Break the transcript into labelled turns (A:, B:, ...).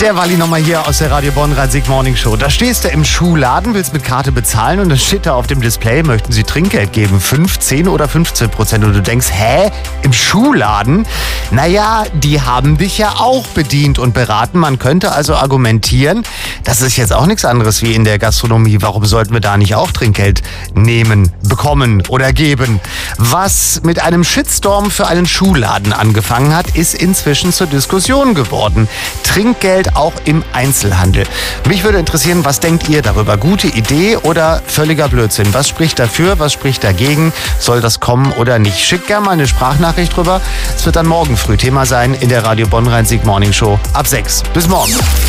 A: Der Walli nochmal hier aus der Radio Bonn Rhein-Sieg Morning Show. Da stehst du im Schuhladen, willst mit Karte bezahlen und dann steht da auf dem Display, möchten Sie Trinkgeld geben, 5, 10 oder 15%. Und du denkst, im Schuhladen? Naja, die haben dich ja auch bedient und beraten. Man könnte also argumentieren, das ist jetzt auch nichts anderes wie in der Gastronomie. Warum sollten wir da nicht auch Trinkgeld nehmen, bekommen oder geben? Was mit einem Shitstorm für einen Schuhladen angefangen hat, ist inzwischen zur Diskussion geworden. Trinkgeld auch im Einzelhandel. Mich würde interessieren, was denkt ihr darüber? Gute Idee oder völliger Blödsinn? Was spricht dafür, was spricht dagegen? Soll das kommen oder nicht? Schickt gerne mal eine Sprachnachricht drüber. Es wird dann morgen früh Thema sein in der Radio Bonn Rhein-Sieg Morning Show ab 6. Bis morgen.